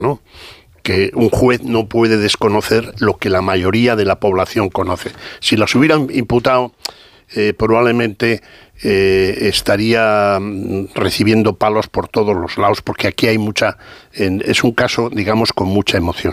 ¿no? Que un juez no puede desconocer lo que la mayoría de la población conoce. Si los hubieran imputado, probablemente estaría recibiendo palos por todos los lados, porque aquí hay es un caso, digamos, con mucha emoción.